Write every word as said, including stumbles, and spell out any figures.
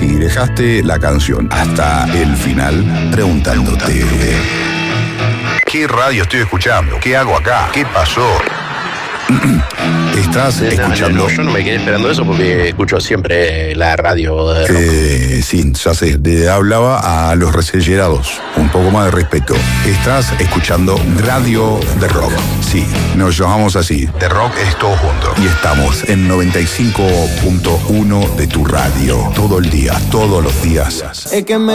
si dejaste la canción hasta el final preguntándote: ¿qué radio estoy escuchando? ¿Qué hago acá? ¿Qué pasó? Estás No, escuchando... no, no, yo no me quedé esperando eso porque escucho siempre la radio de rock. Eh, sí, ya sé, le hablaba a los resellerados. Un poco más de respeto. Estás escuchando Radio de Rock. Sí, nos llamamos así. The Rock es todo junto. Y estamos en noventa y cinco punto uno de tu radio. Todo el día, todos los días. Es que me